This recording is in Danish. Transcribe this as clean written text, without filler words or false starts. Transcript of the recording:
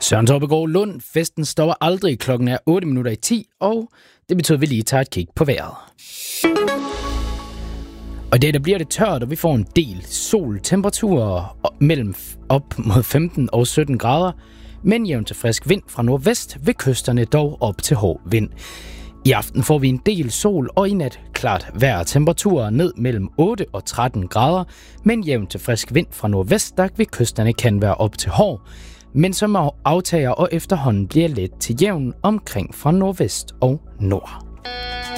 Søren Torpegaard Lund, festen stopper aldrig. Klokken er 8:10, og det betyder, at vi lige tager et kig på vejret. Og i dag der bliver det tørt, og vi får en del sol. Temperaturer mellem op mod 15 og 17 grader, men jævn til frisk vind fra nordvest, ved kysterne dog op til hård vind. I aften får vi en del sol, og i nat klart vejr. Temperaturer ned mellem 8 og 13 grader, men jævn til frisk vind fra nordvest, der ved kysterne kan være op til hård, men som aftager og efterhånden bliver let til jævn omkring fra nordvest og nord.